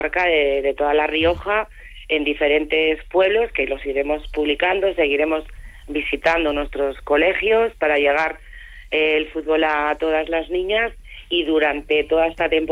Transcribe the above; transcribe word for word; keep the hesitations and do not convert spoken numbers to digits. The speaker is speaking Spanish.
de, de toda La Rioja, en diferentes pueblos, que los iremos publicando, seguiremos visitando nuestros colegios para llegar eh, el fútbol a todas las niñas, y durante toda esta temporada